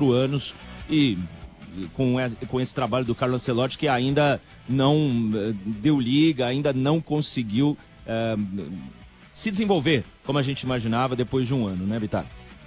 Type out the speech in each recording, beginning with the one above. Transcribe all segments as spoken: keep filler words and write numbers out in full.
quatro anos e com, com esse trabalho do Carlo Ancelotti, que ainda não uh, deu liga, ainda não conseguiu uh, se desenvolver como a gente imaginava depois de um ano, né, Vitar?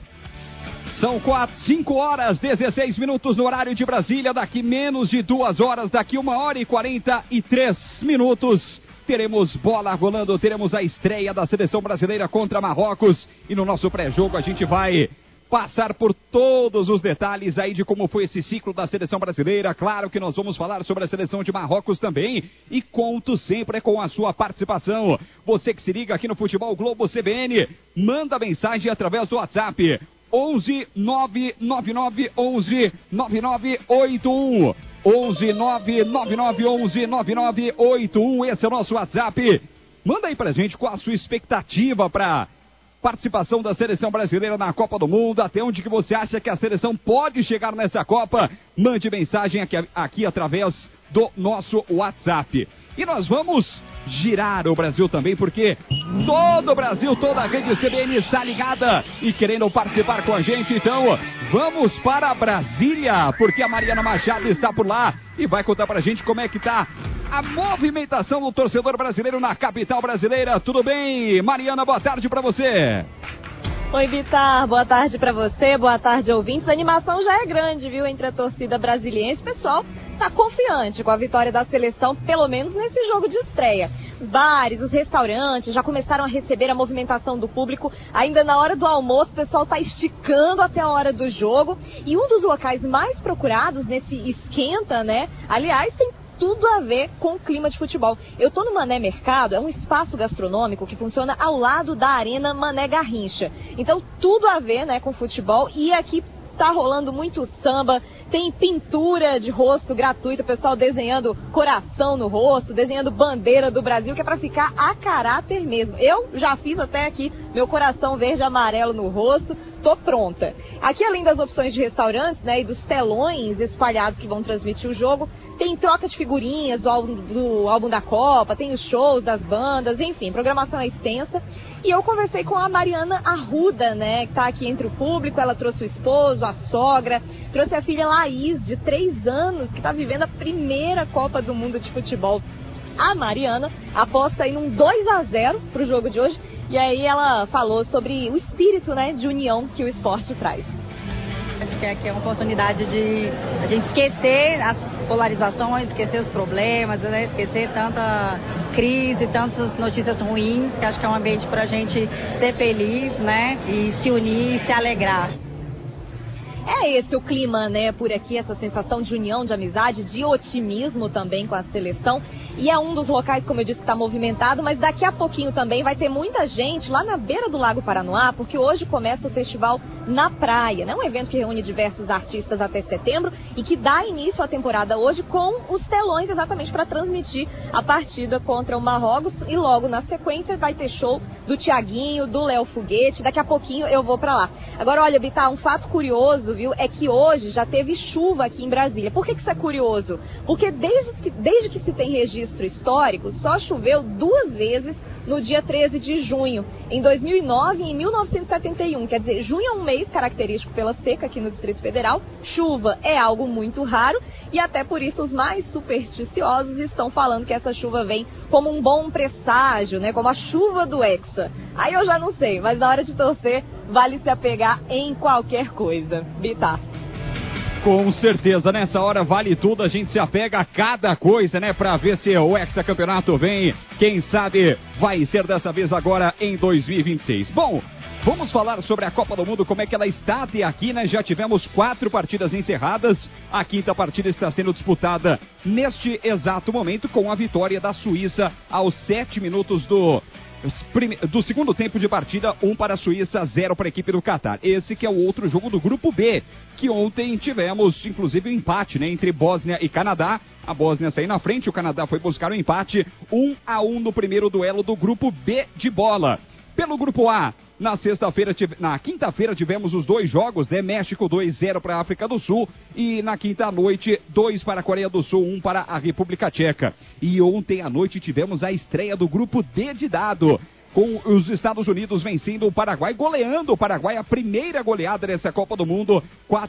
São quatro, cinco horas, dezesseis minutos no horário de Brasília. Daqui menos de duas horas, daqui uma hora e quarenta e três minutos, teremos bola rolando, teremos a estreia da seleção brasileira contra Marrocos. E no nosso pré-jogo a gente vai passar por todos os detalhes aí de como foi esse ciclo da seleção brasileira. Claro que nós vamos falar sobre a seleção de Marrocos também e conto sempre com a sua participação. Você que se liga aqui no Futebol Globo C B N, manda mensagem através do WhatsApp onze nove nove nove onze nove nove oito um. onze nove nove nove onze nove nove oito um, esse é o nosso WhatsApp. Manda aí pra gente qual a sua expectativa para participação da seleção brasileira na Copa do Mundo, até onde que você acha que a seleção pode chegar nessa Copa. Mande mensagem aqui, aqui através do nosso WhatsApp. E nós vamos girar o Brasil também, porque todo o Brasil, toda a rede C B N está ligada e querendo participar com a gente. Então vamos para Brasília, porque a Mariana Machado está por lá e vai contar pra gente como é que tá a movimentação do torcedor brasileiro na capital brasileira. Tudo bem, Mariana? Boa tarde pra você. Oi, Vitar, boa tarde pra você, boa tarde, ouvintes. A animação já é grande, viu, entre a torcida brasiliense. O pessoal tá confiante com a vitória da seleção, pelo menos nesse jogo de estreia. Os bares, os restaurantes já começaram a receber a movimentação do público. Ainda na hora do almoço, o pessoal tá esticando até a hora do jogo. E um dos locais mais procurados nesse esquenta, né, aliás, tem tudo a ver com o clima de futebol. Eu tô no Mané Mercado, é um espaço gastronômico que funciona ao lado da Arena Mané Garrincha. Então, tudo a ver, né, com futebol. E aqui tá rolando muito samba, tem pintura de rosto gratuita, o pessoal desenhando coração no rosto, desenhando bandeira do Brasil, que é pra ficar a caráter mesmo. Eu já fiz até aqui meu coração verde e amarelo no rosto, tô pronta. Aqui, além das opções de restaurantes, né, e dos telões espalhados que vão transmitir o jogo, tem troca de figurinhas do álbum, do álbum da Copa, tem os shows das bandas, enfim, programação é extensa. E eu conversei com a Mariana Arruda, né, que tá aqui entre o público. Ela trouxe o esposo, a sogra, trouxe a filha Laís, de três anos, que tá vivendo a primeira Copa do Mundo de futebol. A Mariana aposta aí num dois a zero pro jogo de hoje. E aí ela falou sobre o espírito, né, de união que o esporte traz. Acho que aqui é uma oportunidade de a gente esquecer as polarizações, esquecer os problemas, né? Esquecer tanta crise, tantas notícias ruins, que acho que é um ambiente para a gente ser feliz, né? E se unir, se alegrar. É esse o clima, né, por aqui, essa sensação de união, de amizade, de otimismo também com a seleção. E é um dos locais, como eu disse, que está movimentado, mas daqui a pouquinho também vai ter muita gente lá na beira do Lago Paranoá, porque hoje começa o festival Na Praia, né? Um evento que reúne diversos artistas até setembro e que dá início à temporada hoje com os telões exatamente para transmitir a partida contra o Marrocos. E logo na sequência vai ter show do Thiaguinho, do Léo Foguete. Daqui a pouquinho eu vou para lá. Agora, olha, Bitar, um fato curioso, viu, é que hoje já teve chuva aqui em Brasília. Por que que isso é curioso? Porque desde que, desde que se tem registro histórico, só choveu duas vezes no dia treze de junho, em dois mil e nove e em mil novecentos e setenta e um. Quer dizer, junho é um mês característico pela seca aqui no Distrito Federal. Chuva é algo muito raro e até por isso os mais supersticiosos estão falando que essa chuva vem como um bom presságio, né? Como a chuva do Hexa. Aí eu já não sei, mas na hora de torcer, vale se apegar em qualquer coisa. Bitar. Com certeza, nessa hora vale tudo, a gente se apega a cada coisa, né, pra ver se o hexacampeonato vem, quem sabe vai ser dessa vez agora em dois mil e vinte e seis. Bom, vamos falar sobre a Copa do Mundo, como é que ela está até aqui, né, já tivemos quatro partidas encerradas, a quinta partida está sendo disputada neste exato momento com a vitória da Suíça aos sete minutos do... do segundo tempo de partida, um para a Suíça, zero para a equipe do Catar. Esse que é o outro jogo do grupo B, que ontem tivemos, inclusive, um empate, né, entre Bósnia e Canadá. A Bósnia saiu na frente, o Canadá foi buscar o empate, um a um no primeiro duelo do grupo B de bola. Pelo grupo A, na sexta-feira, na quinta-feira tivemos os dois jogos, né? México dois a zero para a África do Sul e na quinta noite dois para a Coreia do Sul, um para a República Tcheca. E ontem à noite tivemos a estreia do grupo D de dado, com os Estados Unidos vencendo o Paraguai, goleando o Paraguai, a primeira goleada dessa Copa do Mundo, quatro